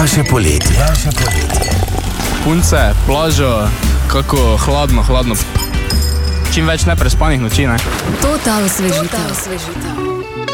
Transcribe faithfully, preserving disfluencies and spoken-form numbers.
Vaše poletje. Vaše poletje. Punce, plažo, kako hladno, hladno. Čim več neprespanih noči, ne? Total osvežitev.